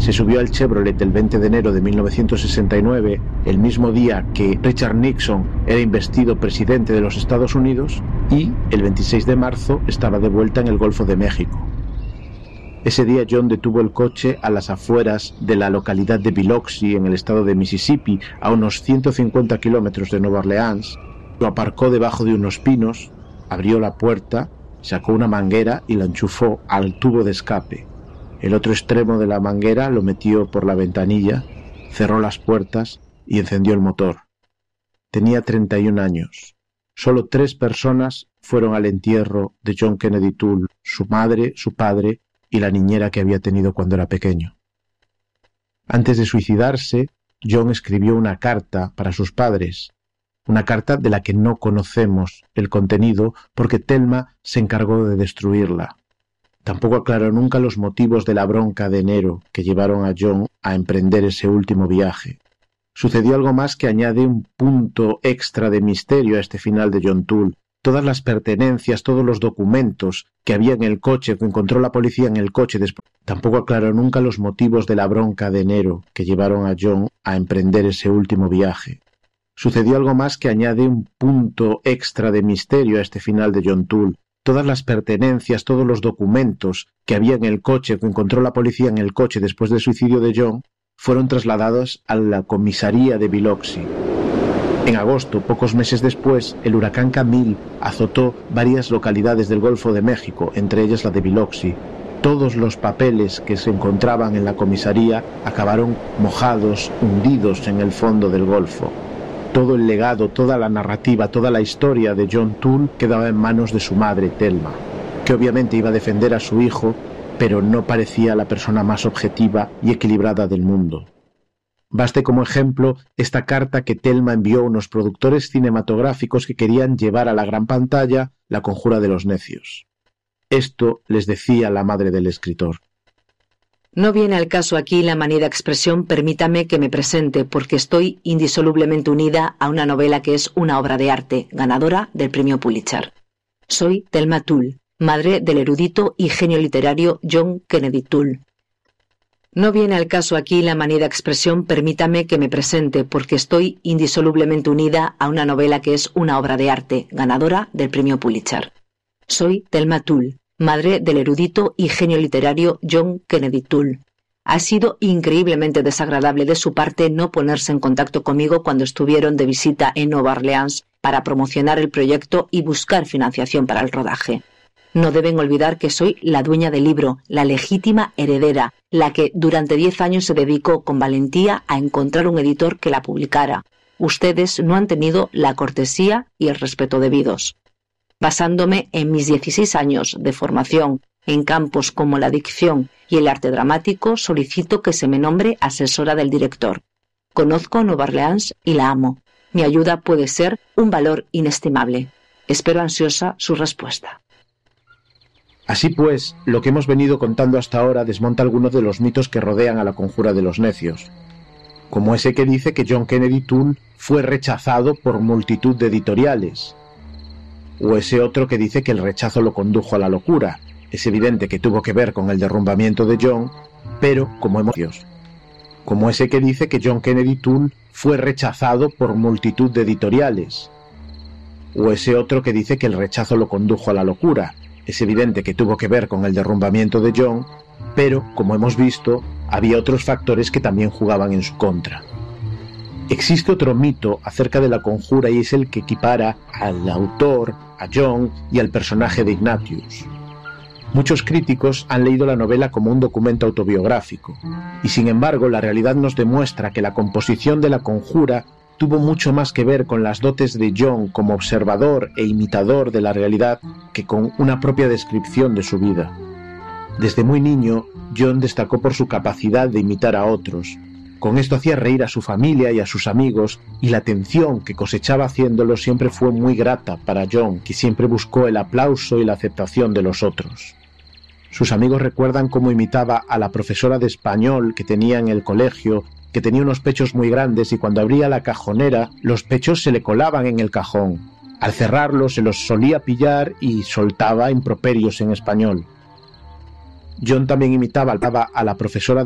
Se subió al Chevrolet el 20 de enero de 1969, el mismo día que Richard Nixon era investido presidente de los Estados Unidos, y el 26 de marzo estaba de vuelta en el Golfo de México. Ese día John detuvo el coche a las afueras de la localidad de Biloxi, en el estado de Mississippi, a unos 150 kilómetros de Nueva Orleans. Lo aparcó debajo de unos pinos, abrió la puerta, sacó una manguera y la enchufó al tubo de escape. El otro extremo de la manguera lo metió por la ventanilla, cerró las puertas y encendió el motor. Tenía 31 años. Solo 3 personas fueron al entierro de John Kennedy Toole: su madre, su padre y la niñera que había tenido cuando era pequeño. Antes de suicidarse, John escribió una carta para sus padres, una carta de la que no conocemos el contenido porque Thelma se encargó de destruirla. Tampoco aclaró nunca los motivos de la bronca de enero que llevaron a John a emprender ese último viaje. Sucedió algo más que añade un punto extra de misterio a este final de John Toole. Todas las pertenencias, todos los documentos que había en el coche, que encontró la policía en el coche después. Tampoco aclaró nunca los motivos de la bronca de enero que llevaron a John a emprender ese último viaje. Sucedió algo más que añade un punto extra de misterio a este final de John Toole. Todas las pertenencias, todos los documentos que había en el coche, que encontró la policía en el coche después del suicidio de John, fueron trasladados a la comisaría de Biloxi. En agosto, pocos meses después, el huracán Camille azotó varias localidades del Golfo de México, entre ellas la de Biloxi. Todos los papeles que se encontraban en la comisaría acabaron mojados, hundidos en el fondo del Golfo. Todo el legado, toda la narrativa, toda la historia de John Toole quedaba en manos de su madre, Thelma, que obviamente iba a defender a su hijo, pero no parecía la persona más objetiva y equilibrada del mundo. Baste como ejemplo esta carta que Thelma envió a unos productores cinematográficos que querían llevar a la gran pantalla La conjura de los necios. Esto les decía la madre del escritor: No viene al caso aquí la manida expresión permítame que me presente, porque estoy indisolublemente unida a una novela que es una obra de arte, ganadora del premio Pulitzer. Soy Thelma Toole, madre del erudito y genio literario John Kennedy Toole. No viene al caso aquí la manida expresión permítame que me presente, porque estoy indisolublemente unida a una novela que es una obra de arte, ganadora del premio Pulitzer. Soy Thelma Toole, madre del erudito y genio literario John Kennedy Toole. Ha sido increíblemente desagradable de su parte no ponerse en contacto conmigo cuando estuvieron de visita en Nueva Orleans para promocionar el proyecto y buscar financiación para el rodaje. No deben olvidar que soy la dueña del libro, la legítima heredera, la que durante 10 años se dedicó con valentía a encontrar un editor que la publicara. Ustedes no han tenido la cortesía y el respeto debidos. Basándome en mis 16 años de formación en campos como la dicción y el arte dramático, solicito que se me nombre asesora del director. Conozco Nueva Orleans y la amo. Mi ayuda puede ser un valor inestimable. Espero ansiosa su respuesta. Así pues, lo que hemos venido contando hasta ahora desmonta algunos de los mitos que rodean a La conjura de los necios, como ese que dice que John Kennedy Toole fue rechazado por multitud de editoriales, o ese otro que dice que el rechazo lo condujo a la locura. Es evidente que tuvo que ver con el derrumbamiento de John, pero como ese que dice que John Kennedy Toole fue rechazado por multitud de editoriales, o ese otro que dice que el rechazo lo condujo a la locura. Es evidente que tuvo que ver con el derrumbamiento de John, pero, como hemos visto, había otros factores que también jugaban en su contra. Existe otro mito acerca de la conjura y es el que equipara al autor, a John y al personaje de Ignatius. Muchos críticos han leído la novela como un documento autobiográfico, y sin embargo la realidad nos demuestra que la composición de la conjura tuvo mucho más que ver con las dotes de John como observador e imitador de la realidad que con una propia descripción de su vida. Desde muy niño, John destacó por su capacidad de imitar a otros. Con esto hacía reír a su familia y a sus amigos, y la atención que cosechaba haciéndolo siempre fue muy grata para John, que siempre buscó el aplauso y la aceptación de los otros. Sus amigos recuerdan cómo imitaba a la profesora de español que tenía en el colegio, que tenía unos pechos muy grandes y cuando abría la cajonera, los pechos se le colaban en el cajón. Al cerrarlo se los solía pillar y soltaba improperios en español. John también imitaba a la profesora